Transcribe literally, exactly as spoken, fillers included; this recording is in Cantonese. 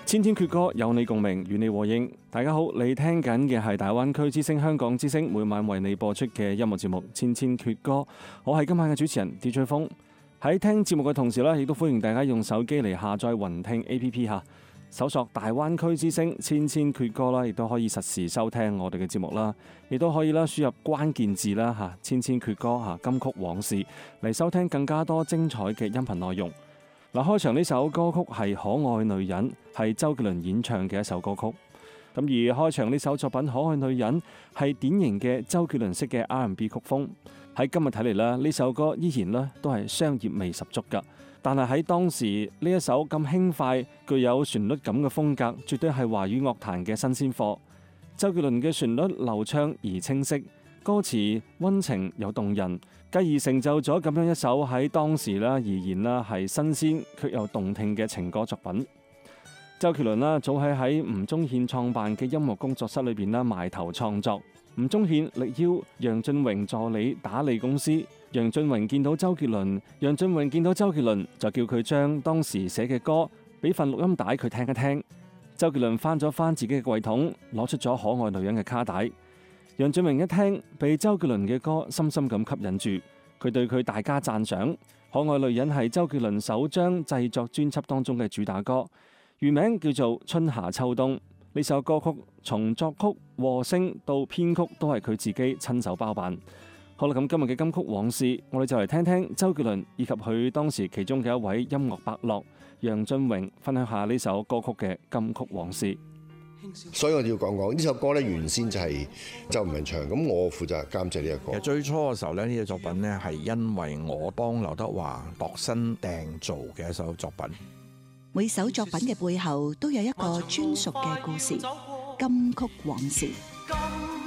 千千闕歌，有你共鳴，與你和應。大家好，你聽緊嘅係大灣區之聲香港之聲每晚為你播出嘅音樂節目《千千闕歌》，我係今晚嘅主持人 D J 風。喺聽節目嘅同時咧，亦都歡迎大家用手機嚟下載雲聽 A P P 吓，搜索大灣區之聲千千闕歌啦，亦都可以實時收聽我哋嘅節目啦，亦都可以啦輸入關鍵字啦吓，千千闕歌吓，金曲往事嚟收聽更加多精彩嘅音頻內容。嗱，開場呢首歌曲係《可愛女人》，係周杰倫演唱嘅一首歌曲。咁而開場呢首作品《可愛女人》係典型嘅周杰倫式嘅 R and B 曲風。喺今日睇嚟咧，呢首歌依然咧都係商業味十足噶。但係喺當時呢一首咁輕快、具有旋律感嘅風格，絕對係華語樂壇嘅新鮮貨。周杰倫嘅旋律流暢而清晰，歌詞溫情又動人，繼而成就咗咁樣一首喺當時啦而言啦係新鮮卻又動聽嘅情歌作品。周杰倫啦早喺喺吳宗憲創辦嘅音樂工作室裏邊啦埋頭創作，吳宗憲力邀楊俊榮助理打理公司。楊俊榮見到周杰倫，楊俊榮見到周杰倫就叫佢將當時寫嘅歌俾份錄音帶佢聽一聽。周杰倫翻咗翻自己嘅櫃桶，攞出咗《可愛女人》嘅卡帶。楊俊榮一聽，被周杰倫嘅歌深深咁吸引住，佢對佢大加讚賞。《可愛女人》係周杰倫首張製作專輯當中嘅主打歌，原名叫做《春夏秋冬》。呢首歌曲從作曲、和聲到編曲都係佢自己親手包辦。好啦，咁今日嘅金曲往事，我哋就嚟聽聽周杰倫以及佢當時其中嘅一位音樂伯樂楊俊榮分享下呢首歌曲嘅金曲往事。 所以我哋要講講呢首歌咧，原先就係周文唱，咁我負責監製呢一個。 其實最初嘅時候咧，呢隻作品咧係因為我幫劉德華度身訂造嘅一首作品。 每首作品嘅背後都有一個專屬嘅故事，金曲往事。